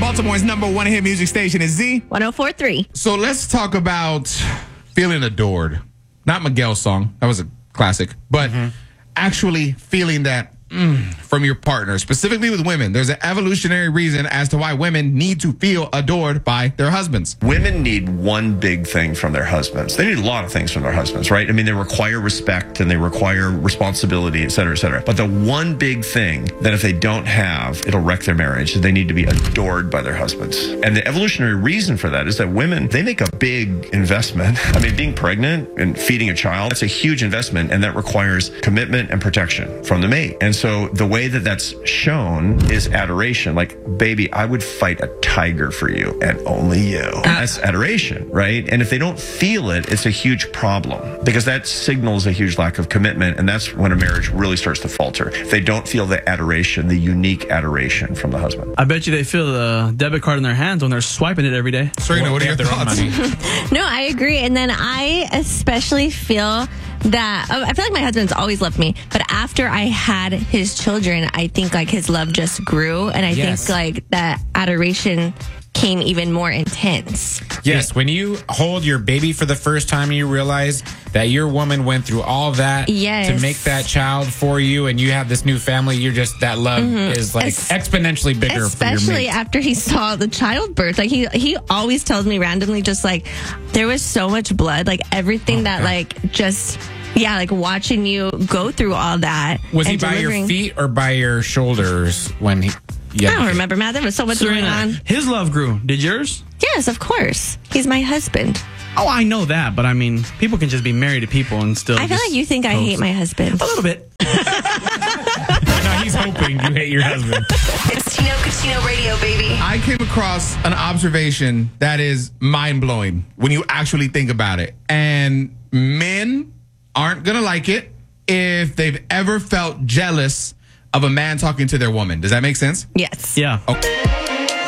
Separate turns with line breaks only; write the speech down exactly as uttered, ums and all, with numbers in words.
Baltimore's number one hit music station is Z
one oh four point three.
So let's talk about feeling adored. Not Miguel's song. That was a classic. But mm-hmm. actually feeling that mm, from your partner, specifically with women. There's an evolutionary reason as to why women need to feel adored by their husbands.
Women need one big thing from their husbands. They need a lot of things from their husbands, right? I mean, they require respect and they require responsibility, et cetera, et cetera. But the one big thing that if they don't have, it'll wreck their marriage, they need to be adored by their husbands. And the evolutionary reason for that is that women, they make a big investment. I mean, being pregnant and feeding a child, that's a huge investment, and that requires commitment and protection from the mate. And so the way that that's shown is adoration. Like, baby, I would fight a tiger for you and only you. That's adoration, right? And if they don't feel it, it's a huge problem because that signals a huge lack of commitment. And that's when a marriage really starts to falter. If they don't feel the adoration, the unique adoration from the husband.
I bet you they feel the debit card in their hands when they're swiping it every day.
Serena, what are your thoughts?
No, I agree. And then I especially feel that I feel like my husband's always loved me, but after I had his children, I think like his love just grew, and I yes. think like that adoration came even more intense.
Yes, when you hold your baby for the first time, you realize that your woman went through all that
yes.
to make that child for you, and you have this new family. You're just that love mm-hmm. is like es- exponentially bigger.
Especially
for your mate.
After he saw the childbirth, like he he always tells me randomly, just like there was so much blood, like everything oh, that God. like just. Yeah, like watching you go through all that.
Was
and
he by
delivering.
your feet or by your shoulders when he? Yeah,
I don't remember, Matt. There was so much
Serena,
going on.
His love grew. Did yours?
Yes, of course. He's my husband.
Oh, I know that, but I mean, people can just be married to people and still.
I feel like you think post. I hate my husband.
A little bit.
No, he's hoping you hate your husband.
It's Tino Cucino Radio, baby.
I came across an observation that is mind-blowing when you actually think about it. And men aren't going to like it if they've ever felt jealous of a man talking to their woman. Does that make sense?
Yes.
Yeah.
Okay.